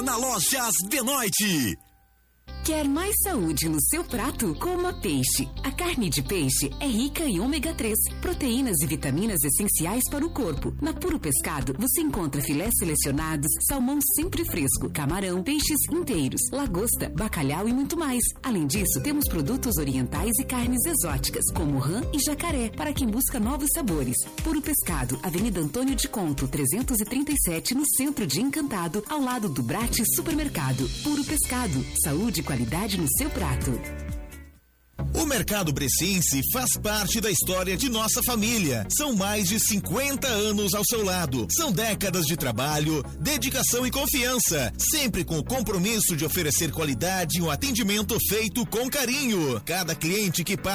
Na Lojas Benoit. Quer mais saúde no seu prato? Coma peixe. A carne de peixe é rica em ômega 3, proteínas e vitaminas essenciais para o corpo. Na Puro Pescado, você encontra filés selecionados, salmão sempre fresco, camarão, peixes inteiros, lagosta, bacalhau e muito mais. Além disso, temos produtos orientais e carnes exóticas, como rã e jacaré, para quem busca novos sabores. Puro Pescado, Avenida Antônio de Conto, 337, no centro de Encantado, ao lado do Brate Supermercado. Puro Pescado, saúde e qualidade no seu prato. O Mercado Bresciense faz parte da história de nossa família. São mais de 50 anos ao seu lado. São décadas de trabalho, dedicação e confiança, sempre com o compromisso de oferecer qualidade e um atendimento feito com carinho. Cada cliente que passa